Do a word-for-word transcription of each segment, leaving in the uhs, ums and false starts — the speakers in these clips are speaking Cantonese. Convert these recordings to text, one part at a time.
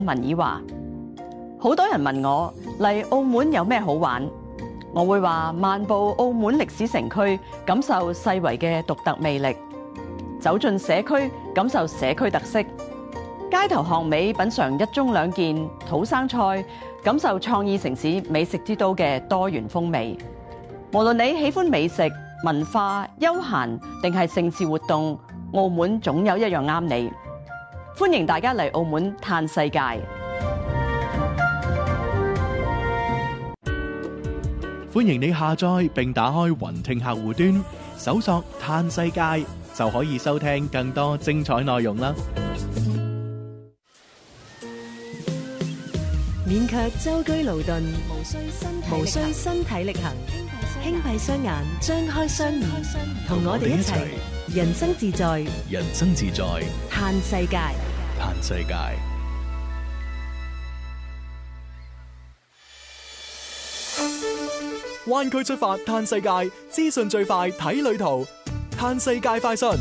文爾話：好多人問我嚟澳門有咩好玩，我會話漫步澳門歷史城區，感受世遺嘅獨特魅力；走進社區，感受社區特色；街頭巷尾品嚐一盅兩件土生菜，感受創意城市美食之都嘅多元風味。無論你喜歡美食、文化、休閒定係盛事活動，澳門總有一樣啱你。歡迎大家嚟澳門嘆世界。 歡迎你下載並打開雲聽客戶端，搜索嘆世界就可以收聽更多精彩內容啦。 勉強舟車勞頓，無需身體無需身體力行，輕閉雙眼，張開雙耳，同我哋一齊人生自在， 人生自在， 嘆世界， 嘆世界。灣區出發嘆世界，資訊最快睇旅途，嘆世界快訊。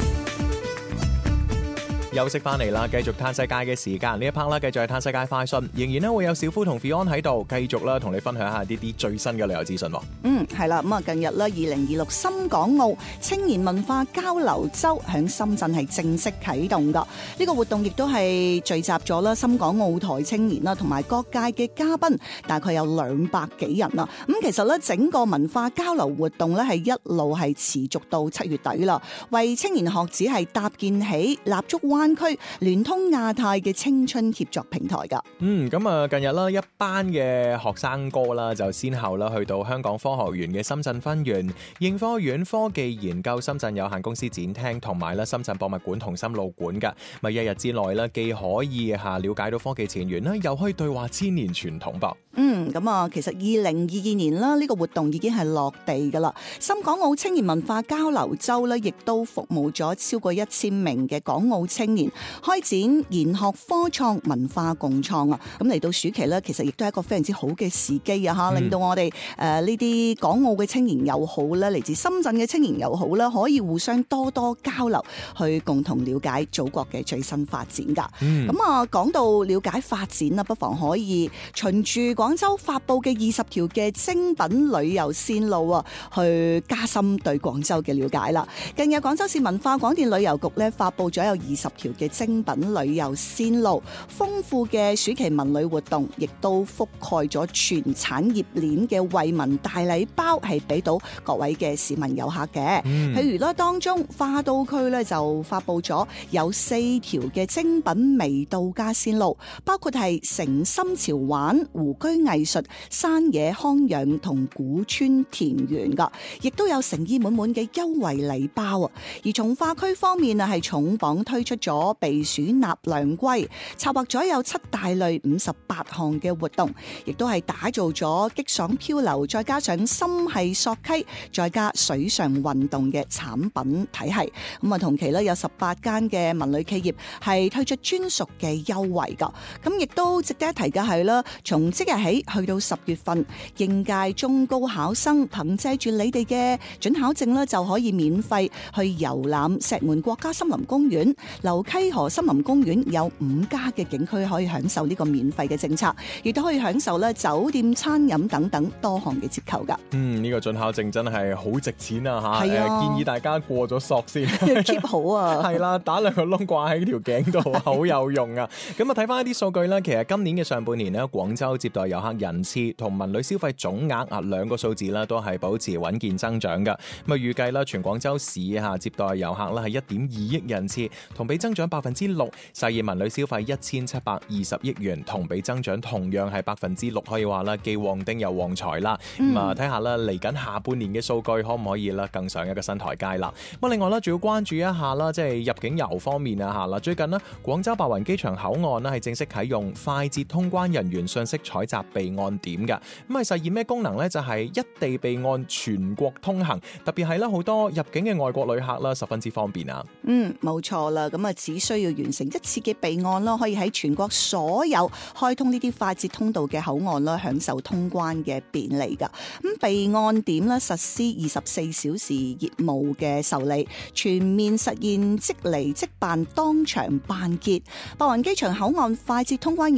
休息翻嚟啦，繼續嘆世界嘅時間，呢一 part 啦，繼續係嘆世界快訊，仍然咧會有小夫同 Fion 喺度，繼續啦同你分享下啲啲最新嘅旅遊資訊。 嗯，係啦，咁啊，近日咧，二零二六深港澳青年文化交流周喺深圳係正式啟動噶。呢個活動亦都係聚集咗啦深港澳台青年啦，同埋各界嘅嘉賓，大概有兩百幾人啦。咁其實咧，整個文化交流活動咧係一路係持續到七月底啦，為青年學子係搭建起立足灣區聯通亞太嘅青春協作平台噶。 嗯，咁啊，近日啦，一班嘅學生哥啦，就先後啦去到香港科學園嘅深圳分園、應科院科技研究深圳有限公司展廳，同埋咧深圳博物館同心路館噶。咪一日之內咧，既可以吓了解到科技前沿啦，又可以對話千年傳統噃。 嗯，咁啊，其實二零二二年啦，呢個活動已經係落地噶啦。深港澳青年文化交流周咧，亦都服務咗超過一千名嘅港澳青年，開展研學科創文化共創啊！咁嚟到暑期咧，其實亦都係一個非常之好嘅時機啊！吓，令到我哋誒呢啲港澳嘅青年又好啦，嚟自深圳嘅青年又好啦，可以互相多多交流，去共同了解祖國嘅最新發展噶。咁、嗯、啊，講到了解發展啊，不妨可以循住廣州發佈嘅二十條嘅精品旅遊線路啊，去加深對廣州嘅了解啦。近日廣州市文化廣電旅遊局咧發佈咗有二十條嘅精品旅遊線路，豐富嘅暑期文旅活動，亦都覆蓋咗全產業鏈嘅惠民大禮包，係俾到各位嘅市民遊客嘅。嗯、譬如咧，當中花都區咧就發佈咗有四條嘅精品微度假線路，包括係城深潮玩、湖居藝術、山野康養同古村田園噶，亦都有誠意滿滿嘅優惠禮包啊。而從化區方面啊，係重磅推出咗避暑納涼歸，策劃咗有七大類五十八項嘅活動，亦都係打造咗激爽漂流，再加上心繫索溪，再加水上運動嘅產品體系。咁啊，同期咧有十八間嘅文旅企業係推出專屬嘅優惠噶。咁亦都值得一提嘅係啦，從即日起去到十月份，應屆中高考生憑借住你哋嘅准考證咧，就可以免費去遊覽石門國家森林公園、流溪河森林公園，有五家嘅景區可以享受呢個免費嘅政策，亦都可以享受咧酒店、餐飲等等多項嘅折扣噶。 嗯，呢、這個准考證真係好值錢啊吓！ 係啊、 呃，建議大家過咗索先 ，keep 好啊。 係啦，打兩個窿掛喺條頸度，好有用啊！咁啊，睇翻一啲數據咧，其實今年嘅上半年咧，廣州接待遊客人次同文旅消費總額啊兩個數字咧都係保持穩健增長噶。咁啊，預計啦，全廣州市吓接待遊客咧係一點二億人次，同比增長百分之六，實現文旅消費一千七百二十億元，同比增長同樣係百分之六，可以話啦，既旺丁又旺財啦。咁啊、嗯，睇下啦，嚟緊下半年嘅數據可唔可以啦更上一個新台階啦？咁另外啦，仲要關注一下啦，即係入境遊方面啊吓啦，最近呢，廣州白雲機場口岸呢係正式啟用快捷通關人員信息採集備案點嘅，咁係實現咩功能呢？就係、是、一地備案，全國通行，特別係啦好多入境嘅外國旅客啦，十分之方便啊。 嗯，冇錯啦，咁啊只需要完成一次嘅備案啦，可以喺全國所有開通呢啲快捷通道嘅口岸啦，享受通關嘅便利噶。咁備案點咧實施二十四小時業務嘅受理，全面實現即嚟即辦，當場辦結。白雲機場口岸快捷通關